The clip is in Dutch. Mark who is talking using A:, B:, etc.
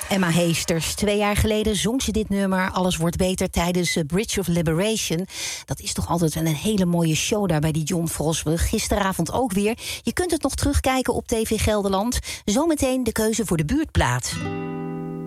A: Emma Heesters. 2 jaar geleden zong ze dit nummer Alles wordt beter tijdens Bridge of Liberation. Dat is toch altijd een hele mooie show daar bij die John Vosbrug. Gisteravond ook weer. Je kunt het nog terugkijken op TV Gelderland. Zometeen de keuze voor de buurtplaat.